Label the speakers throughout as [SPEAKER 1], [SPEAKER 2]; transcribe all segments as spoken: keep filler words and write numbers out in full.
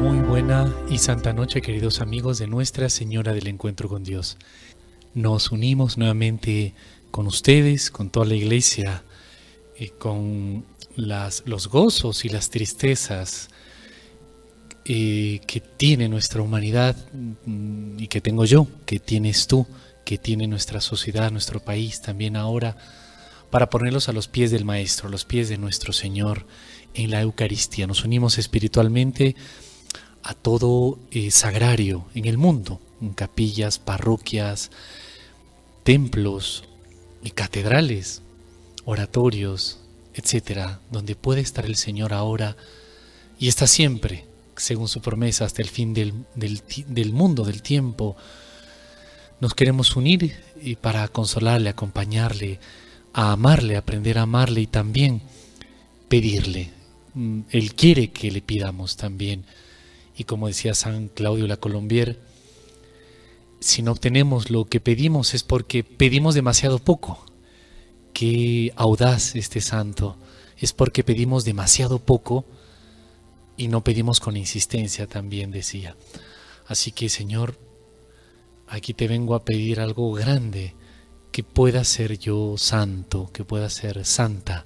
[SPEAKER 1] Muy buena y santa noche, queridos amigos de Nuestra Señora del Encuentro con Dios. Nos unimos nuevamente con ustedes, con toda la iglesia, eh, con las, los gozos y las tristezas eh, que tiene nuestra humanidad y que tengo yo, que tienes tú, que tiene nuestra sociedad, nuestro país también ahora, para ponerlos a los pies del Maestro, a los pies de nuestro Señor en la Eucaristía. Nos unimos espiritualmente a todo eh, sagrario en el mundo, en capillas, parroquias, templos y catedrales, oratorios, etcétera, donde puede estar el Señor ahora y está siempre, según su promesa, hasta el fin del, del, del mundo, del tiempo. Nos queremos unir y para consolarle, acompañarle, a amarle, aprender a amarle y también pedirle. Él quiere que le pidamos también. Y como decía San Claudio la Colombier, si no obtenemos lo que pedimos es porque pedimos demasiado poco. Qué audaz este santo, es porque pedimos demasiado poco y no pedimos con insistencia, también decía. Así que, Señor, aquí te vengo a pedir algo grande, que pueda ser yo santo, que pueda ser santa,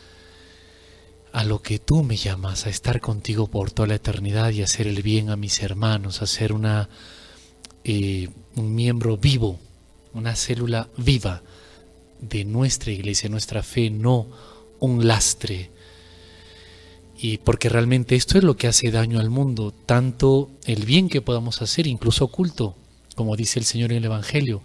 [SPEAKER 1] a lo que tú me llamas, a estar contigo por toda la eternidad y hacer el bien a mis hermanos, a ser una, eh, un miembro vivo, una célula viva de nuestra iglesia, nuestra fe, no un lastre. Y porque realmente esto es lo que hace daño al mundo, tanto el bien que podamos hacer, incluso oculto, como dice el Señor en el Evangelio.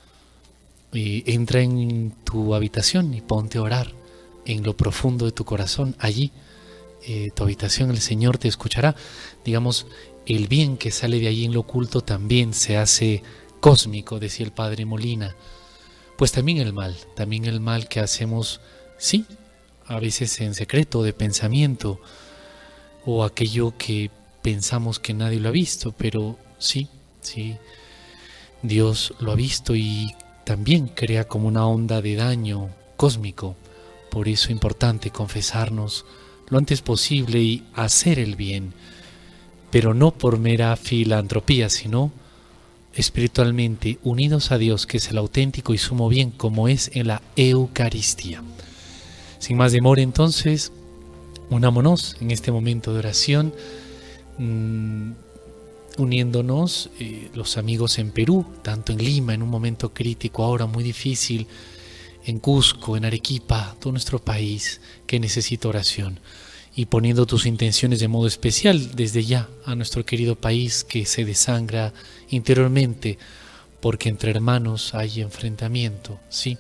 [SPEAKER 1] Eh, entra en tu habitación y ponte a orar. En lo profundo de tu corazón, allí, eh, tu habitación, el Señor te escuchará. Digamos, el bien que sale de allí en lo oculto también se hace cósmico, decía el Padre Molina. Pues también el mal, también el mal que hacemos, sí, a veces en secreto, de pensamiento, o aquello que pensamos que nadie lo ha visto, pero sí, sí, Dios lo ha visto y también crea como una onda de daño cósmico. Por eso es importante confesarnos lo antes posible y hacer el bien, pero no por mera filantropía, sino espiritualmente unidos a Dios, que es el auténtico y sumo bien, como es en la Eucaristía. Sin más demora, entonces, unámonos en este momento de oración, mmm, uniéndonos eh, los amigos en Perú, tanto en Lima, en un momento crítico ahora muy difícil, en Cusco, en Arequipa, todo nuestro país que necesita oración, y poniendo tus intenciones de modo especial desde ya a nuestro querido país que se desangra interiormente porque entre hermanos hay enfrentamiento, ¿sí?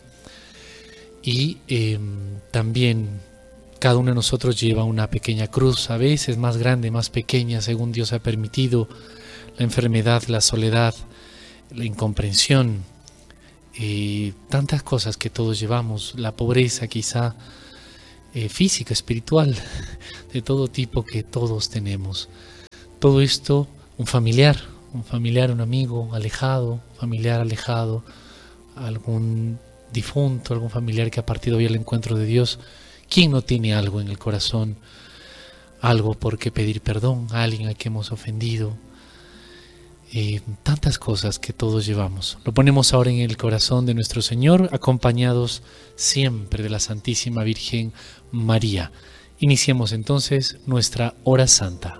[SPEAKER 1] Y eh, también cada uno de nosotros lleva una pequeña cruz, a veces más grande, más pequeña, según Dios ha permitido, la enfermedad, la soledad, la incomprensión, y tantas cosas que todos llevamos, la pobreza quizá eh, física, espiritual, de todo tipo que todos tenemos. Todo esto, un familiar, un familiar, un amigo alejado, familiar alejado, algún difunto, algún familiar que ha partido hoy al encuentro de Dios. ¿Quién no tiene algo en el corazón? Algo por qué pedir perdón, a alguien a quien hemos ofendido. Eh, tantas cosas que todos llevamos. Lo ponemos ahora en el corazón de nuestro Señor, acompañados siempre de la Santísima Virgen María. Iniciemos entonces nuestra hora santa.